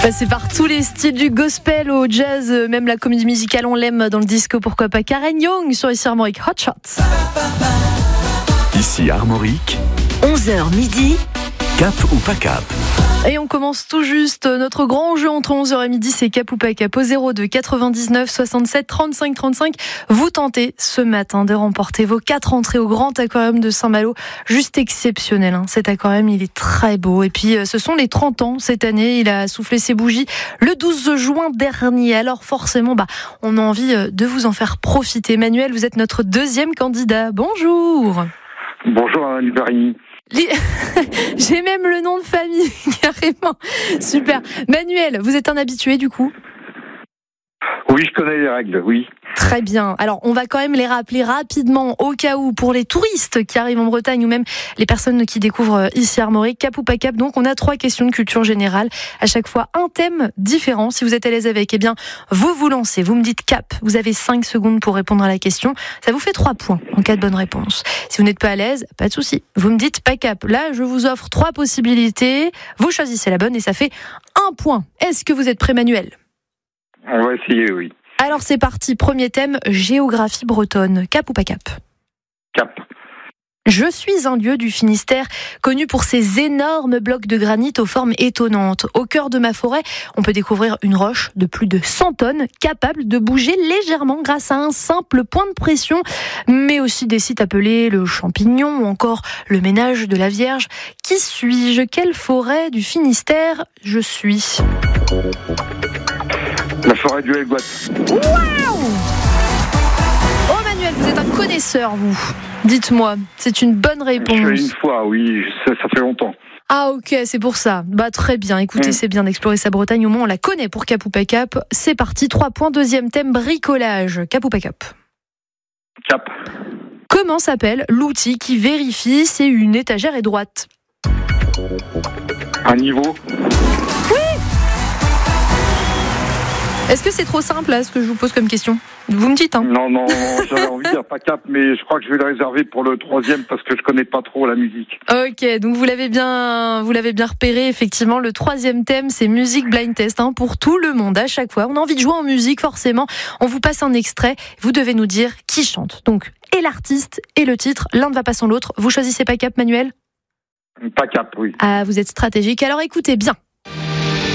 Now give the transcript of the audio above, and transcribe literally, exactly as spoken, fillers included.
Passé par tous les styles, du gospel au jazz, même la comédie musicale, on l'aime dans le disco, pourquoi pas. Karen Young sur ici Armorique, Hot Shot. Ici Armorique, onze heures midi, cap ou pas cap. Et on commence tout juste notre grand jeu entre onze heures et midi, c'est cap ou pas cap au zéro deux quatre-vingt-dix-neuf soixante-sept trente-cinq trente-cinq. Vous tentez ce matin de remporter vos quatre entrées au Grand Aquarium de Saint-Malo. Juste exceptionnel, hein. Cet aquarium, il est très beau. Et puis, ce sont les trente ans cette année. Il a soufflé ses bougies le douze juin dernier. Alors forcément, bah, on a envie de vous en faire profiter. Manuel, vous êtes notre deuxième candidat. Bonjour. Bonjour Anne Barigny. J'ai même le nom de famille, carrément. Super. Manuel, vous êtes un habitué du coup ? Oui, je connais les règles, oui. Très bien. Alors, on va quand même les rappeler rapidement au cas où pour les touristes qui arrivent en Bretagne ou même les personnes qui découvrent ici Armorique, cap ou pas cap. Donc, on a trois questions de culture générale. À chaque fois, un thème différent. Si vous êtes à l'aise avec, eh bien, vous vous lancez. Vous me dites cap. Vous avez cinq secondes pour répondre à la question. Ça vous fait trois points en cas de bonne réponse. Si vous n'êtes pas à l'aise, pas de souci. Vous me dites pas cap. Là, je vous offre trois possibilités. Vous choisissez la bonne et ça fait un point. Est-ce que vous êtes prêt, Manuel ? On va essayer, oui. Alors c'est parti, premier thème, géographie bretonne. Cap ou pas cap ? Cap. Je suis un lieu du Finistère connu pour ses énormes blocs de granit aux formes étonnantes. Au cœur de ma forêt, on peut découvrir une roche de plus de cent tonnes, capable de bouger légèrement grâce à un simple point de pression, mais aussi des sites appelés le Champignon ou encore le Ménage de la Vierge. Qui suis-je ? Quelle forêt du Finistère je suis ? La forêt du Helgoat. Waouh ! Oh Manuel, vous êtes un connaisseur, vous. Dites-moi, c'est une bonne réponse. Je fais une fois, oui, ça, ça fait longtemps. Ah ok, c'est pour ça. Bah très bien, écoutez, mmh. C'est bien d'explorer sa Bretagne, au moins on la connaît pour cap ou pas cap. C'est parti, trois points, deuxième thème, bricolage. Cap ou pas cap ? Cap. Comment s'appelle l'outil qui vérifie si une étagère est droite ? Un niveau. Est-ce que c'est trop simple là, ce que je vous pose comme question ? Vous me dites, hein ? Non, non, non, j'avais envie de dire pas cap, mais je crois que je vais le réserver pour le troisième parce que je connais pas trop la musique. Ok, donc vous l'avez bien, vous l'avez bien repéré, effectivement. Le troisième thème, c'est musique blind test, hein, pour tout le monde à chaque fois. On a envie de jouer en musique, forcément. On vous passe un extrait. Vous devez nous dire qui chante. Donc, et l'artiste et le titre. L'un ne va pas sans l'autre. Vous choisissez pas cap, Manuel ? Pas cap, oui. Ah, vous êtes stratégique. Alors écoutez bien.